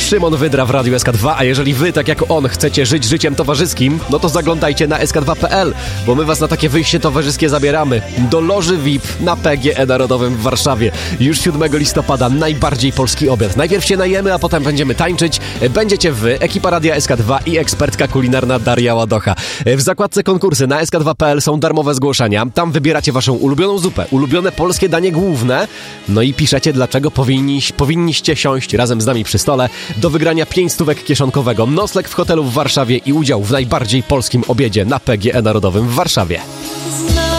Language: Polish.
Szymon Wydra w Radiu SK2, a jeżeli wy, tak jak on, chcecie żyć życiem towarzyskim, no to zaglądajcie na sk2.pl, bo my was na takie wyjście towarzyskie zabieramy. Do loży VIP na PGE Narodowym w Warszawie. Już 7 listopada najbardziej polski obiad. Najpierw się najemy, a potem będziemy tańczyć. Będziecie wy, ekipa Radia SK2 i ekspertka kulinarna Daria Ładocha. W zakładce konkursy na sk2.pl są darmowe zgłoszenia. Tam wybieracie waszą ulubioną zupę, ulubione polskie danie główne, no i piszecie, dlaczego powinniście siąść razem z nami przy stole. Do wygrania 5 stówek kieszonkowego, nocleg w hotelu w Warszawie i udział w najbardziej polskim obiedzie na PGE Narodowym w Warszawie.